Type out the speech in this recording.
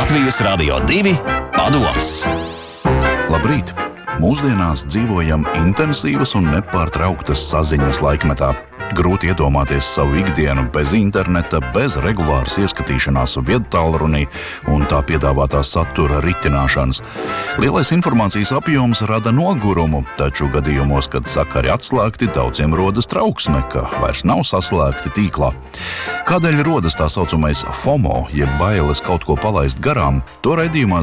Latvijas Radio 2 padoms. Labrīt! Mūsdienās dzīvojam intensīvas un nepārtrauktas saziņas laikmetā. Grūti iedomāties savu ikdienu bez interneta, bez regulāras ieskatīšanās viedtālrunī un tā piedāvātā satura ritināšanas. Lielais informācijas apjoms rada nogurumu, taču gadījumos, kad sakari atslēgti, daudziem rodas trauksme, ka vairs nav saslēgti tīklā. Kādēļ rodas tā saucamais FOMO, jeb bailes kaut ko palaist garām, to raidījumā